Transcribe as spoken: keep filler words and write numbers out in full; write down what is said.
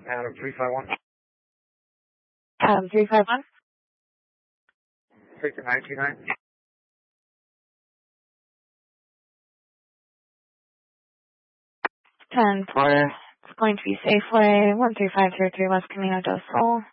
Adam three five one. Adam three five one. Victor nine two nine. ten four. It's going to be Safeway, one three five zero three West Camino del Sol.